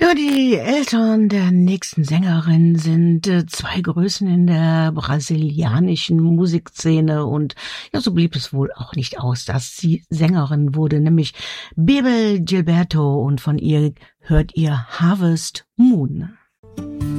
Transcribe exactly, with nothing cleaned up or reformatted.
Ja, die Eltern der nächsten Sängerin sind äh, zwei Größen in der brasilianischen Musikszene und ja, so blieb es wohl auch nicht aus, dass sie Sängerin wurde, nämlich Bebel Gilberto, und von ihr hört ihr Harvest Moon.